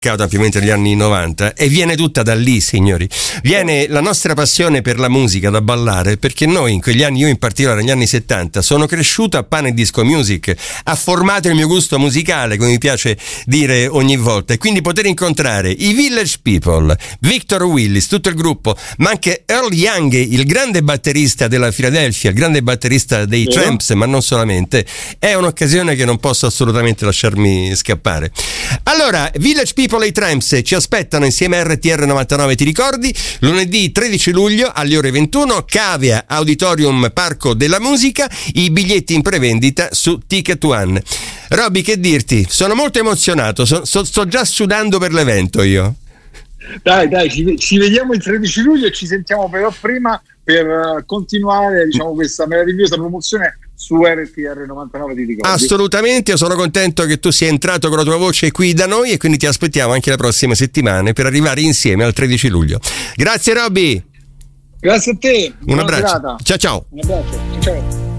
spaccato ampiamente negli anni 90 e viene tutta da lì, signori. Viene la nostra passione per la musica da ballare, perché noi in quegli anni, io in particolare negli anni 70, sono cresciuto a pane e disco music, ha formato il mio gusto musicale, come mi piace dire ogni volta, e quindi poter incontrare i Village People, Victor Willis, tutto il gruppo, ma anche Earl Young, il grande batterista della Philadelphia, il grande batterista dei Tramps, ma non solamente, è un'occasione che non posso assolutamente lasciarmi scappare. Allora, Village People e i Tramps ci aspettano insieme a RTR 99, ti ricordi? Lunedì 13 luglio alle ore 21, Cavia Auditorium Parco della Musica, i biglietti in prevendita su Ticket One. Robby, che dirti? Sono molto emozionato, sto già sudando per l'evento io. Dai, ci vediamo il 13 luglio e ci sentiamo però prima per continuare, diciamo, questa meravigliosa promozione su RTR 99, ti ricordi? Assolutamente, io sono contento che tu sia entrato con la tua voce qui da noi e quindi ti aspettiamo anche la prossima settimana per arrivare insieme al 13 luglio. Grazie Robby. Grazie a te. Un abbraccio. Ciao. Un abbraccio. Ciao.